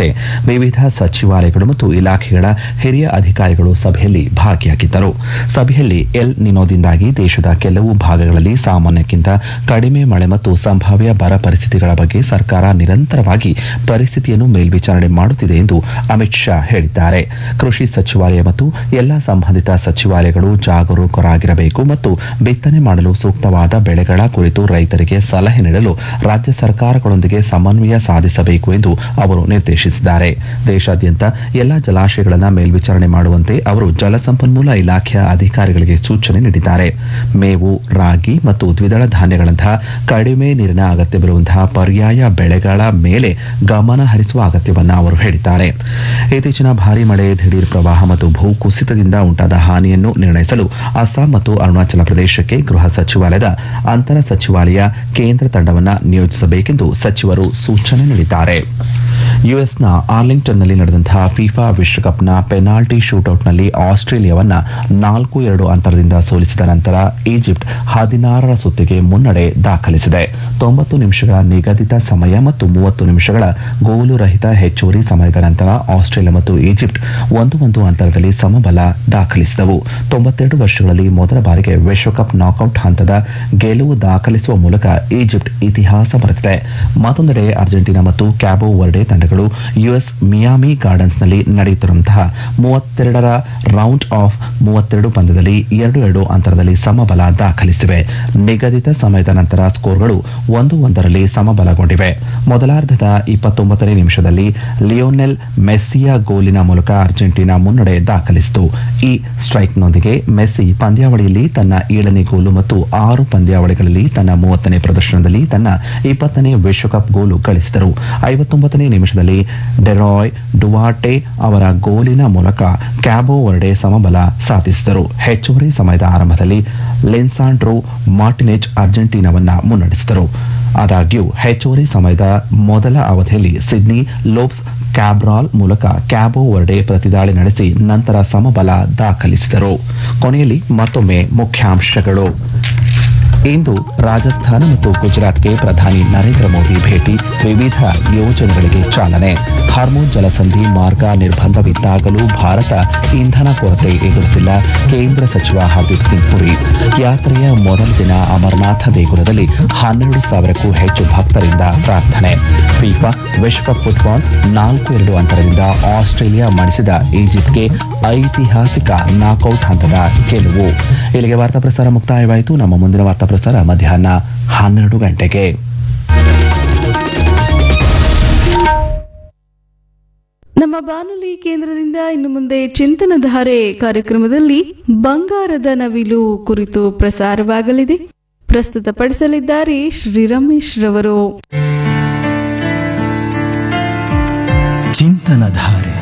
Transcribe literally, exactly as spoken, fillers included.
ಸೇರಿದಂತೆ ವಿವಿಧ ಸಚಿವಾಲಯಗಳು ಮತ್ತು ಇಲಾಖೆಗಳ ಹಿರಿಯ ಅಧಿಕಾರಿಗಳು ಸಭೆಯಲ್ಲಿ ಭಾಗಿಯಾಗಿದ್ದರು. ಸಭೆಯಲ್ಲಿ ಎಲ್ ನಿನೋದಿಂದಾಗಿ ದೇಶದ ಕೆಲವು ಭಾಗಗಳಲ್ಲಿ ಸಾಮಾನ್ಯಕ್ಕಿಂತ ಕಡಿಮೆ ಮಳೆ ಮತ್ತು ಸಂಭಾವ್ಯ ಬರ ಪರಿಸ್ಥಿತಿಗಳ ಬಗ್ಗೆ ಸರ್ಕಾರ ನಿರಂತರವಾಗಿ ಪರಿಸ್ಥಿತಿಯನ್ನು ಮೇಲ್ವಿಚಾರಣೆ ಮಾಡುತ್ತಿದೆ ಎಂದು ಅಮಿತ್ ಶಾ ಹೇಳಿದ್ದಾರೆ. ಕೃಷಿ ಸಚಿವಾಲಯ ಮತ್ತು ಎಲ್ಲಾ ಸಂಬಂಧಿತ ಸಚಿವಾಲಯಗಳು ಜಾಗರೂಕರಾಗಿರಬೇಕು ಮತ್ತು ಬಿತ್ತನೆ ಮಾಡಲು ಸೂಕ್ತವಾದ ಬೆಳೆಗಳ ಕುರಿತು ರೈತರಿಗೆ ಸಲಹೆ ನೀಡಲು ರಾಜ್ಯ ಸರ್ಕಾರಗಳೊಂದಿಗೆ ಸಮನ್ವಯ ಸಾಧಿಸಬೇಕು ಎಂದು ಅವರು ನಿರ್ದೇಶಿಸಿದ್ದಾರೆ. ದೇಶಾದ್ಯಂತ ಎಲ್ಲಾ ಜಲಾಶಯಗಳನ್ನು ಮೇಲ್ವಿಚಾರಣೆ ಮಾಡುವಂತೆ ಅವರು ಜಲಸಂಪನ್ಮೂಲ ಇಲಾಖೆಯ ಅಧಿಕಾರಿಗಳಿಗೆ ಸೂಚನೆ ನೀಡಿದ್ದಾರೆ. ಮೇವು, ರಾಗಿ ಮತ್ತು ದ್ವಿದಳ ಧಾನ್ಯಗಳಂತಹ ಕಡಿಮೆ ನೀರಿನ ಅಗತ್ಯವಿರುವಂತಹ ಪರ್ಯಾಯ ಬೆಳೆಗಳ ಮೇಲೆ ಗಮನ ಹರಿಸುವ ಅಗತ್ಯವನ್ನು ಅವರು ಹೇಳಿದ್ದಾರೆ. ಇತ್ತೀಚಿನ ಭಾರೀ ಮಳೆ, ದಿಢೀರ್ ಪ್ರವಾಹ ಮತ್ತು ಭೂಕುಸಿತದಿಂದ ಉಂಟಾದ ಹಾನಿಯನ್ನು ನಿರ್ಣಯಿಸಲು ಅಸ್ಸಾಂ ಮತ್ತು ಅರುಣಾಚಲ ಪ್ರದೇಶಕ್ಕೆ ಗೃಹ ಸಚಿವಾಲಯದ ಅಂತರ ಸಚಿವಾಲಯ ಕೇಂದ್ರ ತಂಡವನ್ನು ನಿಯೋಜಿಸಬೇಕೆಂದು ಸಚಿವರು ಸೂಚನೆ ನೀಡಿದ್ದಾರೆ. ಯುಎಸ್ನ ಆರ್ಲಿಂಗ್ಟನ್ನಲ್ಲಿ ನಡೆದಂತಹ ಫಿಫಾ ವಿಶ್ವಕಪ್ನ ಪೆನಾಲ್ಟಿ ಶೂಟೌಟ್ನಲ್ಲಿ ಆಸ್ಟ್ರೇಲಿಯಾವನ್ನ ನಾಲ್ಕು ಎರಡು ಅಂತರದಿಂದ ಸೋಲಿಸಿದ ನಂತರ ಈಜಿಪ್ಟ್ ಹದಿನಾರರ ಸುತ್ತಿಗೆ ಮುನ್ನಡೆ ದಾಖಲಿಸಿದೆ. ತೊಂಬತ್ತು ನಿಮಿಷಗಳ ನಿಗದಿತ ಸಮಯ ಮತ್ತು ಮೂವತ್ತು ನಿಮಿಷಗಳ ಗೋಲು ರಹಿತ ಹೆಚ್ಚುವರಿ ಸಮಯದ ನಂತರ ಆಸ್ಟ್ರೇಲಿಯಾ ಮತ್ತು ಈಜಿಪ್ಟ್ ಒಂದು ಒಂದು ಅಂತರದಲ್ಲಿ ಸಮಬಲ ದಾಖಲಿಸಿದವು. ತೊಂಬತ್ತೆರಡು ವರ್ಷಗಳಲ್ಲಿ ಮೊದಲ ಬಾರಿಗೆ ವಿಶ್ವಕಪ್ ನಾಕೌಟ್ ಹಂತದ ಗೆಲುವು ದಾಖಲಿಸುವ ಮೂಲಕ ಈಜಿಪ್ಟ್ ಇತಿಹಾಸ ಬರೆದಿದೆ. ಮತ್ತೊಂದೆಡೆ ಅರ್ಜೆಂಟೀನಾ ಮತ್ತು ಕ್ಯಾಬೋ ವರ್ಡೆ ತಂಡಗಳು ಯುಎಸ್ ಮಿಯಾಮಿ ಗಾರ್ಡನ್ಸ್ನಲ್ಲಿ ನಡೆಯುತ್ತಿರುವಂತಹ ಮೂವತ್ತೆರಡರ ರೌಂಡ್ ಆಫ್ ಮೂವತ್ತೆರಡು ಪಂದ್ಯದಲ್ಲಿ ಎರಡು ಎರಡು ಅಂತರದಲ್ಲಿ ಸಮಬಲ ದಾಖಲಿಸಿವೆ. ನಿಗದಿತ ಸಮಯದ ನಂತರ ಸ್ಕೋರ್ಗಳು ಒಂದು ಒಂದರಲ್ಲಿ ಸಮಬಲಗೊಂಡಿವೆ. ಮೊದಲಾರ್ಧದ ಇಪ್ಪತ್ತೊಂಬತ್ತನೇ ನಿಮಿಷದಲ್ಲಿ ಲಿಯೋನೆಲ್ ಮೆಸ್ಸಿಯ ಗೋಲಿನ ಮೂಲಕ ಅರ್ಜೆಂಟೀನಾ ಮುನ್ನಡೆ ದಾಖಲಿಸಿತು. ಈ ಸ್ಟ್ರೈಕ್ನೊಂದಿಗೆ ಮೆಸ್ಸಿ ಪಂದ್ಯಾವಳಿಯಲ್ಲಿ ತನ್ನ ಏಳನೇ ಗೋಲು ಮತ್ತು ಆರು ಪಂದ್ಯಾವಳಿಗಳಲ್ಲಿ ತನ್ನ ಮೂವತ್ತನೇ ಪ್ರದರ್ಶನದಲ್ಲಿ ತನ್ನ ಇಪ್ಪತ್ತನೇ ವಿಶ್ವಕಪ್ ಗೋಲು ಗಳಿಸಿದರು. ಐವತ್ತೊಂಬತ್ತನೇ ನಿಮಿಷದಲ್ಲಿ ಡೆರಾಯ್ ಡುವಾರ್ಟೆ ಅವರ ಗೋಲಿನ ಮೂಲಕ ಕ್ಯಾಬೋ ವರ್ಡೆ ಸಮಬಲ ಸಾಧಿಸಿದರು. ಹೆಚ್ಚುವರಿ ಸಮಯದ ಆರಂಭದಲ್ಲಿ ಲೆನ್ಸಾಂಡ್ರೋ ಮಾರ್ಟಿನೆಜ್ ಅರ್ಜೆಂಟೀನಾವನ್ನ ಮುನ್ನಡೆಸಿದರು. ಆದಾಗ್ಯೂ ಹೆಚ್ಚುವರಿ ಸಮಯದ ಮೊದಲ ಅವಧಿಯಲ್ಲಿ ಸಿಡ್ನಿ ಲೋಬ್ಸ್ ಕ್ಯಾಬ್ರಾಲ್ ಮೂಲಕ ಕ್ಯಾಬೋ ವರ್ಡೆ ಪ್ರತಿದಾಳಿ ನಡೆಸಿ ನಂತರ ಸಮಬಲ ದಾಖಲಿಸಿದರು. ಕೊನೆಯಲ್ಲಿ ಮತ್ತೊಮ್ಮೆ ಮುಖ್ಯಾಂಶಗಳು. ಇಂದು ರಾಜಸ್ಥಾನ ಮತ್ತು ಗುಜರಾತ್ಗೆ ಪ್ರಧಾನಿ ನರೇಂದ್ರ ಮೋದಿ ಭೇಟಿ, ವಿವಿಧ ಯೋಜನೆಗಳಿಗೆ ಚಾಲನೆ. ಹಾರ್ಮೋನ್ ಜಲಸಂಧಿ ಮಾರ್ಗ ನಿರ್ಬಂಧವಿದ್ದಾಗಲೂ ಭಾರತ ಇಂಧನ ಕೊರತೆ ಎದುರಿಸಿಲ್ಲ, ಕೇಂದ್ರ ಸಚಿವ ಹರ್ದೀಪ್ ಸಿಂಗ್ ಪುರಿ. ಯಾತ್ರೆಯ ಮೊದಲ ದಿನ ಅಮರನಾಥ ದೇಗುಲದಲ್ಲಿ ಹನ್ನೆರಡು ಸಾವಿರಕ್ಕೂ ಹೆಚ್ಚು ಭಕ್ತರಿಂದ ಪ್ರಾರ್ಥನೆ. ಫಿಫಾ ವಿಶ್ವಕಪ್ ಫುಟ್ಬಾಲ್ ನಾಲ್ಕು ಎರಡು ಅಂತರದಿಂದ ಆಸ್ಟ್ರೇಲಿಯಾ ಮಣಿಸಿದ ಈಜಿಪ್ಟ್ಗೆ ಐತಿಹಾಸಿಕ ನಾಕೌಟ್ ಹಂತದ ಗೆಲುವು. ಇಲ್ಲಿಗೆ ವಾರ್ತಾ ಪ್ರಸಾರ ಮುಕ್ತಾಯವಾಯಿತು. ನಮ್ಮ ಮುಂದಿನ ವಾರ್ತಾ ಪ್ರಸಾರ ಮಧ್ಯಾಹ್ನ ಹನ್ನೆರಡು ಗಂಟೆಗೆ. ನಮ್ಮ ಬಾನುಲಿ ಕೇಂದ್ರದಿಂದ ಇನ್ನು ಮುಂದೆ ಚಿಂತನಧಾರೆ ಕಾರ್ಯಕ್ರಮದಲ್ಲಿ ಬಂಗಾರದ ನವಿಲು ಕುರಿತು ಪ್ರಸಾರವಾಗಲಿದೆ. ಪ್ರಸ್ತುತಪಡಿಸಲಿದ್ದಾರೆ ಶ್ರೀ ರಮೇಶ್ ರವರು. ಚಿಂತನಧಾರೆ